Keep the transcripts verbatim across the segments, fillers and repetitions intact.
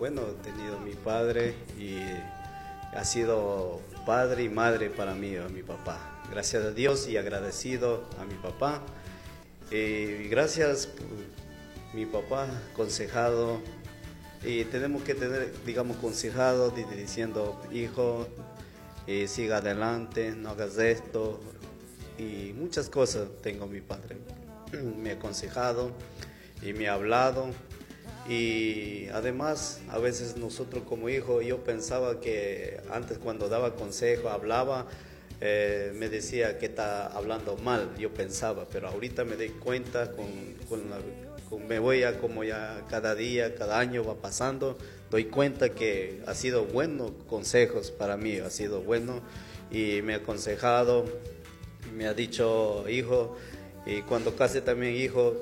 bueno, he tenido mi padre y ha sido padre y madre para mí, a mi papá. Gracias a Dios y agradecido a mi papá. Y gracias, mi papá, aconsejado. Y tenemos que tener, digamos, aconsejado, diciendo, hijo, eh, siga adelante, no hagas esto. Y muchas cosas tengo mi padre. Me ha aconsejado y me ha hablado. Y además, a veces nosotros como hijos, yo pensaba que antes cuando daba consejo, hablaba, eh, me decía que está hablando mal, yo pensaba, pero ahorita me doy cuenta, con, con la, con, me voy a como ya cada día, cada año va pasando, doy cuenta que ha sido buenos consejos para mí, ha sido bueno y me ha aconsejado, me ha dicho, hijo, y cuando case también, hijo,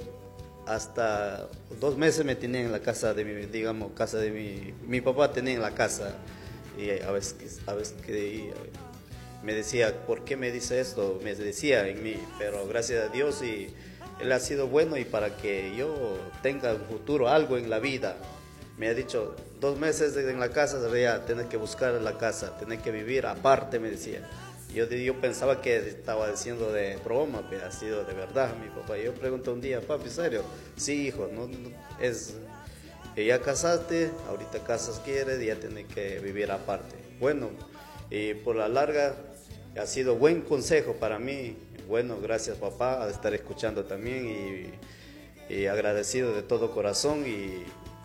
hasta dos meses me tenía en la casa de mi, digamos, casa de mi, mi papá tenía en la casa y a veces, a veces que me decía, ¿por qué me dice esto? Me decía en mí, pero gracias a Dios y él ha sido bueno y para que yo tenga un futuro, algo en la vida. Me ha dicho, dos meses en la casa, ya tenés que buscar la casa, tenés que vivir aparte, me decía. Yo, yo pensaba que estaba diciendo de broma, pero ha sido de verdad mi papá. Yo pregunto un día, papi, ¿serio? Sí, hijo, no, no es, ya casaste, ahorita casas quieres, ya tienes que vivir aparte. Bueno, y por la larga ha sido buen consejo para mí. Bueno, gracias papá, a estar escuchando también y, y agradecido de todo corazón y,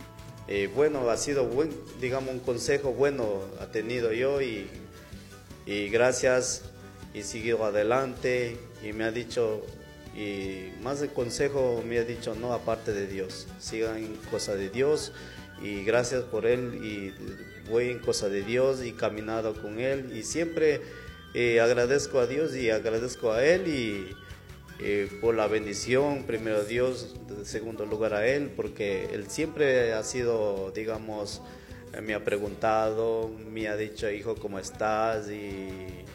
y bueno, ha sido buen, digamos, un consejo bueno ha tenido yo y Y gracias, y siguió adelante, y me ha dicho, y más de consejo me ha dicho, no aparte de Dios, sigan en cosa de Dios, y gracias por él, y voy en cosa de Dios, y caminado con él, y siempre eh, agradezco a Dios, y agradezco a él, y eh, por la bendición, primero a Dios, en segundo lugar a él, porque él siempre ha sido, digamos, me ha preguntado, me ha dicho, hijo, ¿cómo estás? Y,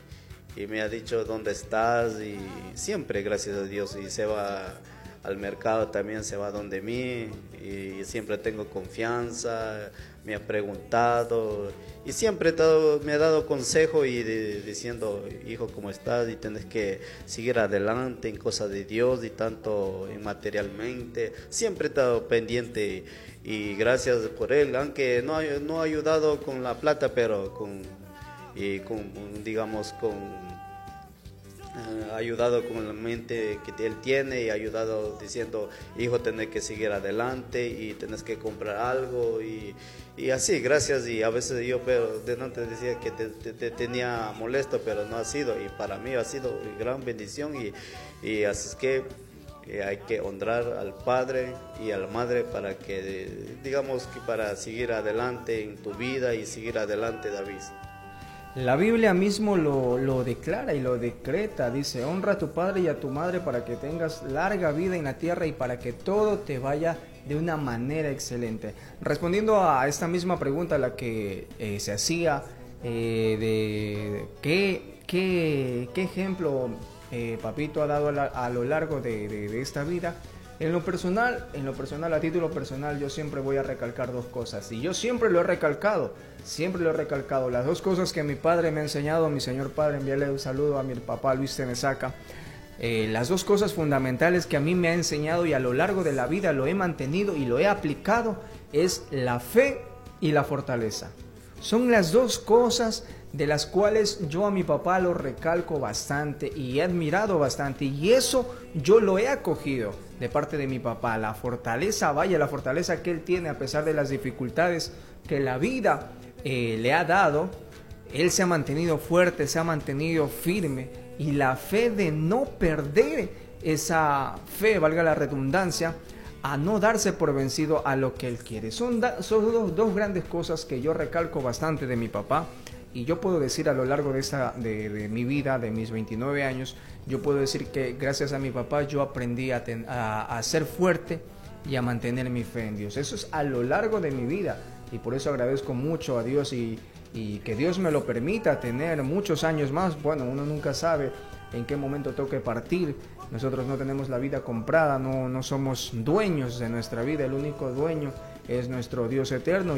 y me ha dicho, ¿dónde estás? Y siempre, gracias a Dios, y se va al mercado también, se va donde mí, y siempre tengo confianza, me ha preguntado, y siempre todo, me ha dado consejo y de, diciendo, hijo, ¿cómo estás? Y tienes que seguir adelante en cosas de Dios y tanto en materialmente, siempre he estado pendiente y gracias por él, aunque no ha, no ha ayudado con la plata, pero con, y con digamos, con ha ayudado con la mente que él tiene y ha ayudado diciendo, hijo, tenés que seguir adelante y tenés que comprar algo y, y así, gracias. Y a veces yo pero delante decía que te, te, te tenía molesto, pero no ha sido, y para mí ha sido gran bendición y, y así es que eh, hay que honrar al padre y a la madre para que, digamos, que para seguir adelante en tu vida y seguir adelante, David. La Biblia mismo lo, lo declara y lo decreta, dice, honra a tu padre y a tu madre para que tengas larga vida en la tierra y para que todo te vaya de una manera excelente. Respondiendo a esta misma pregunta, la que eh, se hacía eh, de qué, qué, qué ejemplo eh, papito ha dado a, la, a lo largo de, de, de esta vida, en lo personal, en lo personal, a título personal, yo siempre voy a recalcar dos cosas. Y yo siempre lo he recalcado, siempre lo he recalcado. Las dos cosas que mi padre me ha enseñado, mi señor padre, enviarle un saludo a mi papá Luis Tenesaca. Eh, las dos cosas fundamentales que a mí me ha enseñado y a lo largo de la vida lo he mantenido y lo he aplicado es la fe y la fortaleza. Son las dos cosas de las cuales yo a mi papá lo recalco bastante y he admirado bastante, y eso yo lo he acogido de parte de mi papá, la fortaleza, vaya, la fortaleza que él tiene a pesar de las dificultades que la vida eh, le ha dado. Él se ha mantenido fuerte, se ha mantenido firme, y la fe de no perder esa fe, valga la redundancia, a no darse por vencido a lo que él quiere. Son, da, son dos, dos grandes cosas que yo recalco bastante de mi papá. Y yo puedo decir a lo largo de, esta, de, de mi vida, de mis veintinueve años, yo puedo decir que gracias a mi papá yo aprendí a, ten, a, a ser fuerte y a mantener mi fe en Dios. Eso es a lo largo de mi vida, y por eso agradezco mucho a Dios y, y que Dios me lo permita tener muchos años más. Bueno, uno nunca sabe en qué momento toque partir. Nosotros no tenemos la vida comprada, no, no somos dueños de nuestra vida, el único dueño es nuestro Dios eterno.